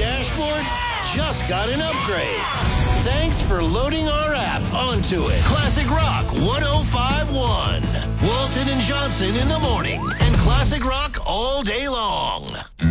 dashboard just got an upgrade. Thanks for loading our app onto it. Classic Rock 105.1. Walton and Johnson in the morning and Classic Rock all day long.